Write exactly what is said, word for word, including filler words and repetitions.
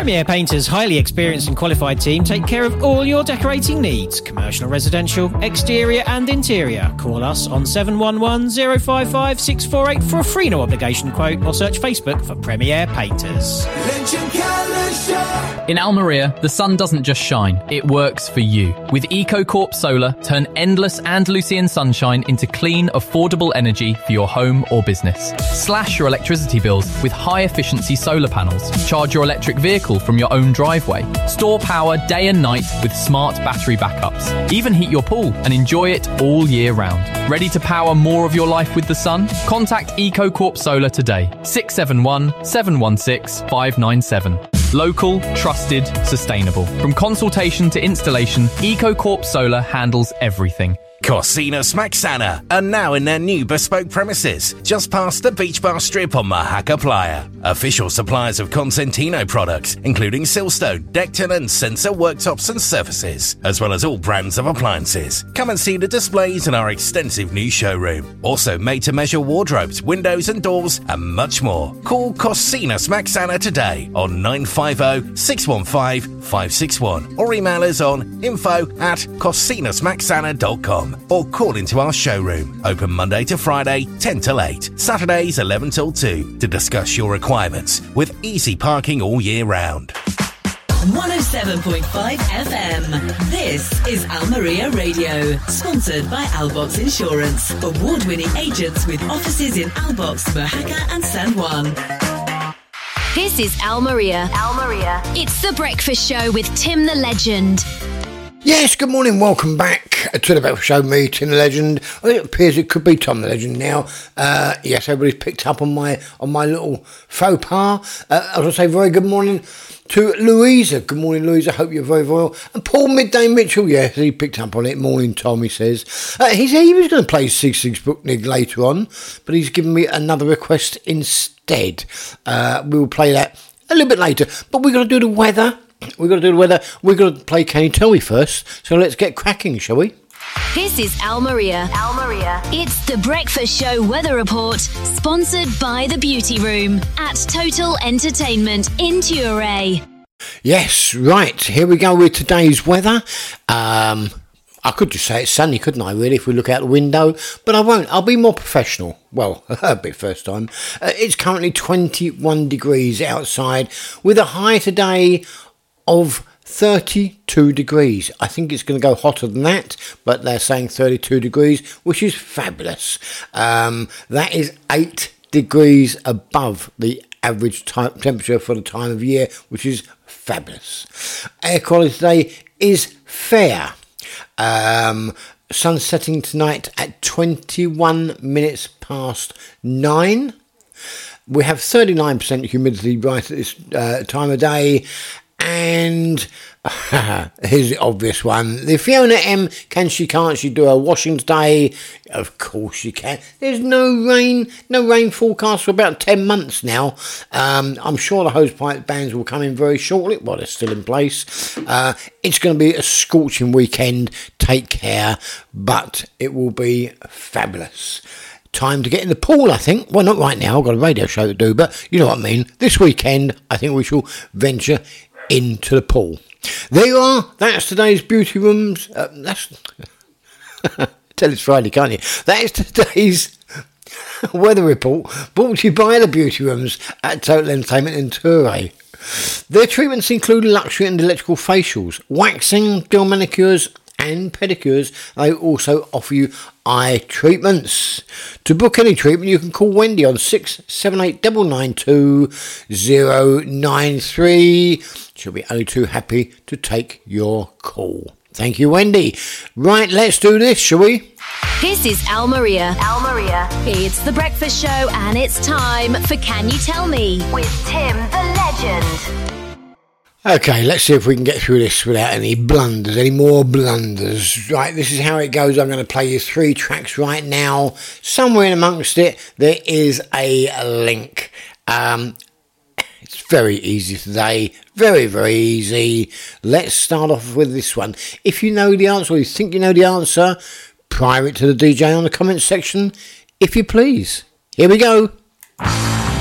Premier Painters' highly experienced and qualified team take care of all your decorating needs, commercial, residential, exterior and interior. Call us on seven one one, zero five five, six four eight for a free no obligation quote, or search Facebook for Premier Painters. In Almeria, the sun doesn't just shine, it works for you. With EcoCorp Solar, turn endless Andalusian sunshine into clean, affordable energy for your home or business. Slash your electricity bills with high-efficiency solar panels. Charge your electric vehicle from your own driveway. Store power day and night with smart battery backups. Even heat your pool and enjoy it all year round. Ready to power more of your life with the sun? Contact EcoCorp Solar today. six seven one, seven one six, five nine seven. Local, trusted, sustainable. From consultation to installation, EcoCorp Solar handles everything. Cocinas Maxana are now in their new bespoke premises, just past the Beach Bar Strip on Mahaca Playa. Official suppliers of Consentino products, including Silstone, Decton and Sensor worktops and surfaces, as well as all brands of appliances. Come and see the displays in our extensive new showroom. Also made-to-measure wardrobes, windows and doors, and much more. Call Cocinas Maxana today on nine five zero, six one five, five six one or email us on info at cocinas maxana dot com. Or call into our showroom, open Monday to Friday, ten till eight, Saturdays eleven till two, to discuss your requirements, with easy parking all year round. one oh seven point five F M. This is Almeria Radio, sponsored by Albox Insurance, award-winning agents with offices in Albox, Mojaca and San Juan. This is Almeria. Almeria. It's The Breakfast Show with Tim the Legend. Yes, good morning, welcome back to the Breakfast Show, me, Tim the Legend. Well, it appears it could be Tom the Legend now. Uh, yes, everybody's picked up on my on my little faux pas. Uh, I was going to say very good morning to Louisa. Good morning, Louisa, hope you're very, very well. And Paul Midday Mitchell, yes, he picked up on it. Morning, Tom, he says. Uh, he said he was going to play Sig Sig's Booknig later on, but he's given me another request instead. Uh, we'll play that a little bit later, but we're going to do the weather. We're going to do the weather. We're going to play Can You Tell Me first. So let's get cracking, shall we? This is Almeria. Almeria. It's The Breakfast Show Weather Report, sponsored by The Beauty Room at Total Entertainment in Ture. Yes, right. Here we go with today's weather. Um, I could just say it's sunny, couldn't I, really, if we look out the window? But I won't. I'll be more professional. Well, a bit first time. Uh, it's currently twenty-one degrees outside with a high today of thirty-two degrees. I think it's going to go hotter than that, but they're saying thirty-two degrees, which is fabulous. Um, that is eight degrees above the average type temperature for the time of year, which is fabulous. Air quality today is fair. Um, sun setting tonight at twenty-one minutes past nine. We have thirty-nine percent humidity right at this uh, time of day. And here's the obvious one. The Fiona M, can she, can't she do her washing today? Of course she can. There's no rain, no rain forecast for about ten months now. Um, I'm sure the hosepipe bans will come in very shortly. Well, they're still in place. Uh, it's going to be a scorching weekend. Take care. But it will be fabulous. Time to get in the pool, I think. Well, not right now. I've got a radio show to do, but you know what I mean. This weekend, I think we shall venture into the pool. There you are. That's today's beauty rooms. Uh, that's tell it's Friday, can't you? That is today's weather report, brought to you by the beauty rooms at Total Entertainment in Ture. Their treatments include luxury and electrical facials, waxing, gel manicures and pedicures. They also offer you eye treatments. To book any treatment, you can call Wendy on six seven eight nine nine two zero nine three. She'll be only too happy to take your call. Thank you, Wendy. Right, let's do this, shall we? This is Almeria. Almeria. It's The Breakfast Show, and it's time for Can You Tell Me with Tim the Legend. Okay, let's see if we can get through this without any blunders, any more blunders. Right, this is how it goes. I'm going to play you three tracks right now. Somewhere in amongst it, there is a link. Um, it's very easy today. Very, very easy. Let's start off with this one. If you know the answer, or you think you know the answer, prior it to the D J on the comments section, if you please. Here we go.